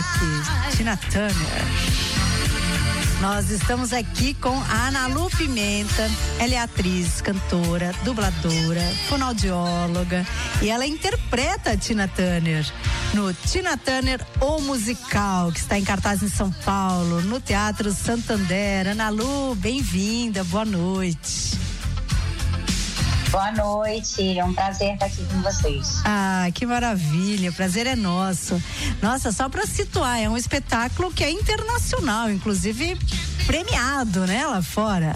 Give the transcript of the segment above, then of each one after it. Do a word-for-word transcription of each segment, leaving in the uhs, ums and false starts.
rock, Tina Turner. Nós estamos aqui com a Ana Lu Pimenta. Ela é atriz, cantora, dubladora, fonoaudióloga e ela interpreta a Tina Turner no Tina Turner, o musical, que está em cartaz em São Paulo, no Teatro Santander. Ana Lu, bem-vinda, boa noite. Boa noite, é um prazer estar aqui com vocês. Ah, que maravilha, o prazer é nosso. Nossa, só para situar, é um espetáculo que é internacional, inclusive premiado, né, lá fora.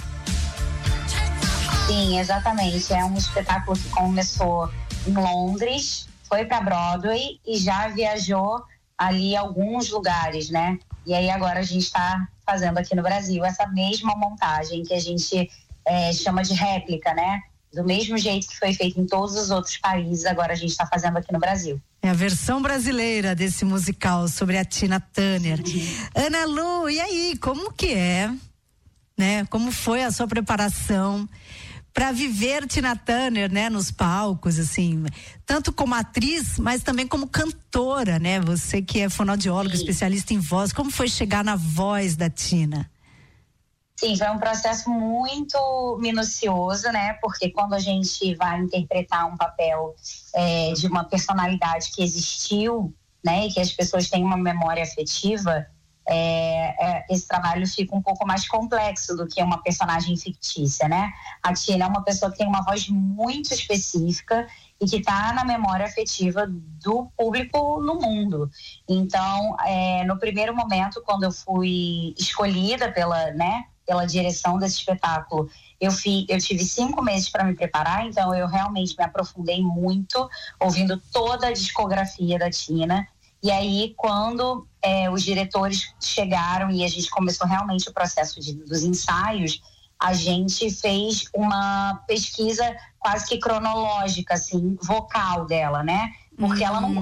Sim, exatamente, é um espetáculo que começou em Londres, foi para Broadway e já viajou ali alguns lugares, né? E aí agora a gente está fazendo aqui no Brasil essa mesma montagem que a gente é, chama de réplica, né? Do mesmo jeito que foi feito em todos os outros países, agora a gente está fazendo aqui no Brasil. É a versão brasileira desse musical sobre a Tina Turner. Uhum. Ana Lu, e aí, como que é, né? Como foi a sua preparação para viver Tina Turner, né? Nos palcos, assim, tanto como atriz, mas também como cantora, né? Você que é fonoaudióloga, especialista em voz, como foi chegar na voz da Tina? Sim, foi um processo muito minucioso, né? Porque quando a gente vai interpretar um papel é, de uma personalidade que existiu, né? E que as pessoas têm uma memória afetiva, é, é, esse trabalho fica um pouco mais complexo do que uma personagem fictícia, né? A Tina é uma pessoa que tem uma voz muito específica e que está na memória afetiva do público no mundo. Então, é, no primeiro momento, quando eu fui escolhida pela, né? pela direção desse espetáculo, eu, fi, eu tive cinco meses para me preparar, então eu realmente me aprofundei muito, ouvindo toda a discografia da Tina, e aí quando é, os diretores chegaram e a gente começou realmente o processo de, dos ensaios, a gente fez uma pesquisa quase que cronológica, assim, vocal dela, né? Porque ela não